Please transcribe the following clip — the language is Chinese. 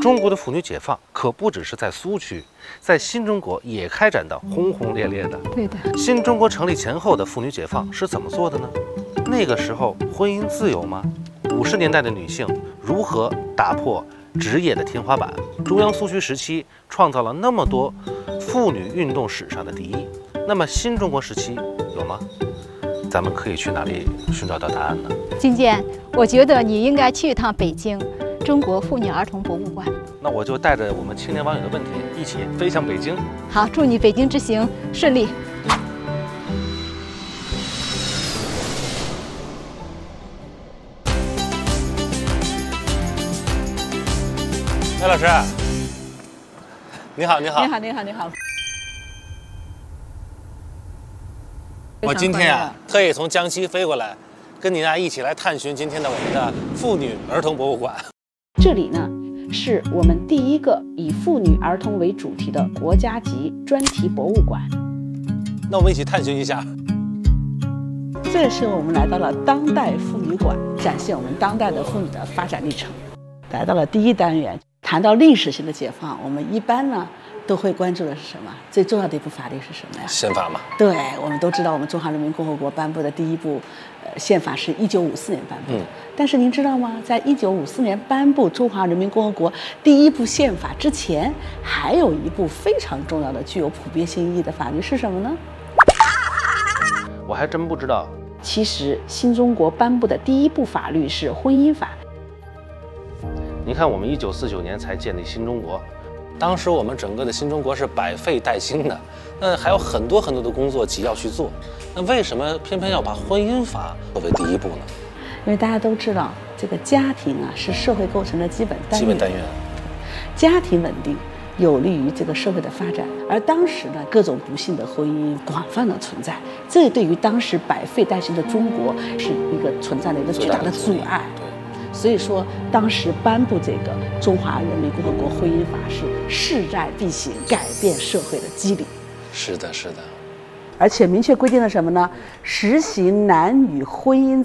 中国的妇女解放可不只是在苏区，在新中国也开展得轰轰烈烈的。 对的。 新中国成立前后的妇女解放是怎么做的呢？那个时候婚姻自由吗？50年代的女性如何打破职业的天花板？中央苏区时期创造了那么多妇女运动史上的第一，那么新中国时期有吗？咱们可以去哪里寻找到答案呢？ 金坚，我觉得你应该去一趟北京中国妇女儿童博物馆。 那我就带着我们青年网友的问题一起飞向北京。 好，祝你北京之行顺利。 赖老师，你好，你好， 你好，你好，你好。 我今天啊，特意从江西飞过来，跟您啊一起来探寻今天的我们的妇女儿童博物馆。 这里呢，是我们第一个以妇女儿童为主题的国家级专题博物馆。 那我们一起探寻一下。 这是我们来到了当代妇女馆，展现我们当代的妇女的发展历程。来到了第一单元，谈到历史性的解放，我们一般呢都会关注的是什么？最重要的一部法律是什么呀？ 宪法嘛。 对，我们都知道，我们中华人民共和国颁布的第一部宪法是1954年颁布的。但是您知道吗？在1954年颁布中华人民共和国第一部宪法之前，还有一部非常重要的、具有普遍性意义的法律是什么呢？ 我还真不知道。 其实，新中国颁布的第一部法律是婚姻法。 你看，我们1949年才建立新中国，当时我们整个的新中国是百废待兴的，那还有很多很多的工作急要去做。那为什么偏偏要把婚姻法作为第一步呢？ 因为大家都知道，这个家庭啊是社会构成的基本单元。 基本单元。 家庭稳定有利于这个社会的发展，而当时呢，各种不幸的婚姻广泛的存在，这对于当时百废待兴的中国是一个存在的一个巨大的阻碍。所以说，当时颁布这个《中华人民共和国婚姻法》是势在必行，改变社会的机理。 是的，是的。 而且明确规定了什么呢？实行男女婚姻